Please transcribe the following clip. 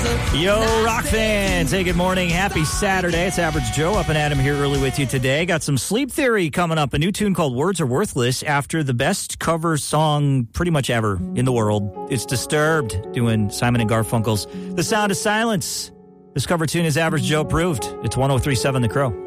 Yo, rock fans. Hey, good morning. Happy Saturday. It's Average Joe up and Adam here early with you today. Got some Sleep Theory coming up. A new tune called Words Are Worthless after the best cover song pretty much ever in the world. It's Disturbed doing Simon and Garfunkel's The Sound of Silence. This cover tune is Average Joe approved. It's 103.7 The Crow.